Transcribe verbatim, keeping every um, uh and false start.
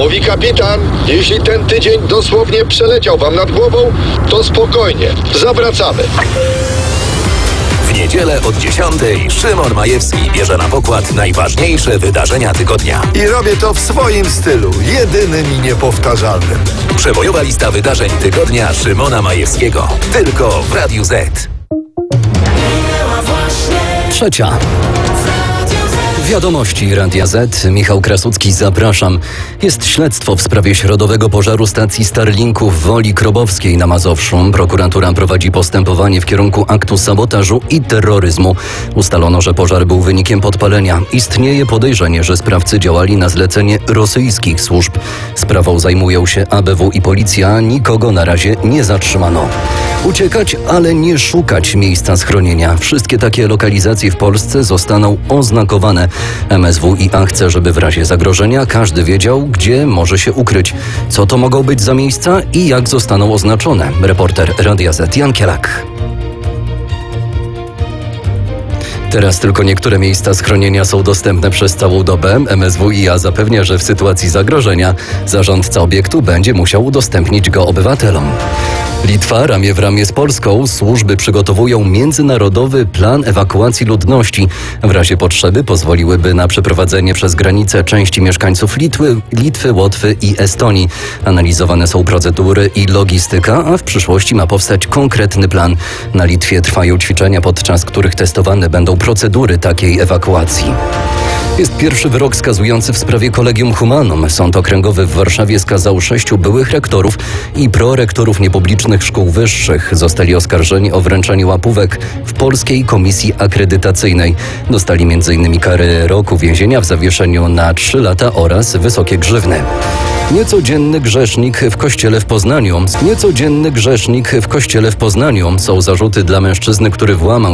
Mówi kapitan, jeśli ten tydzień dosłownie przeleciał wam nad głową, to spokojnie, zawracamy. W niedzielę od dziesiątej Szymon Majewski bierze na pokład najważniejsze wydarzenia tygodnia. I robię to w swoim stylu, jedynym i niepowtarzalnym. Przebojowa lista wydarzeń tygodnia Szymona Majewskiego. Tylko w Radiu Z. Trzecia. Wiadomości Radia Z. Michał Krasucki, zapraszam. Jest śledztwo w sprawie środowego pożaru stacji Starlinku w Woli Krobowskiej na Mazowszu. Prokuratura prowadzi postępowanie w kierunku aktu sabotażu i terroryzmu. Ustalono, że pożar był wynikiem podpalenia. Istnieje podejrzenie, że sprawcy działali na zlecenie rosyjskich służb. Sprawą zajmują się A B W i policja. Nikogo na razie nie zatrzymano. Uciekać, ale nie szukać miejsca schronienia. Wszystkie takie lokalizacje w Polsce zostaną oznakowane. M S W i A chce, żeby w razie zagrożenia każdy wiedział, gdzie może się ukryć. Co to mogą być za miejsca i jak zostaną oznaczone. Reporter Radia Z Jan Kielak. Teraz tylko niektóre miejsca schronienia są dostępne przez całą dobę. M S W i A zapewnia, że w sytuacji zagrożenia zarządca obiektu będzie musiał udostępnić go obywatelom. Litwa ramię w ramię z Polską służby przygotowują międzynarodowy plan ewakuacji ludności. W razie potrzeby pozwoliłyby na przeprowadzenie przez granicę części mieszkańców Litwy, Litwy, Łotwy i Estonii. Analizowane są procedury i logistyka, a w przyszłości ma powstać konkretny plan. Na Litwie trwają ćwiczenia, podczas których testowane będą procedury takiej ewakuacji. Jest pierwszy wyrok skazujący w sprawie Collegium Humanum. Sąd okręgowy w Warszawie skazał sześciu byłych rektorów i prorektorów niepublicznych szkół wyższych. Zostali oskarżeni o wręczanie łapówek w Polskiej Komisji Akredytacyjnej. Dostali między innymi karę roku więzienia w zawieszeniu na trzy lata oraz wysokie grzywny. Niecodzienny grzesznik w kościele w Poznaniu. Niecodzienny grzesznik w kościele w Poznaniu. Są zarzuty dla mężczyzny, który włamał